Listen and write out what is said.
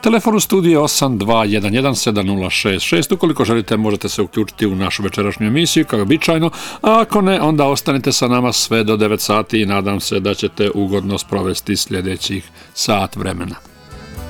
Telefon u studiju 82117066. Ukoliko želite, možete se uključiti u našu večerašnju emisiju, kao običajno, a ako ne, onda ostanite sa nama sve do 9 sati i nadam se da ćete ugodno sprovesti sljedećih sat vremena.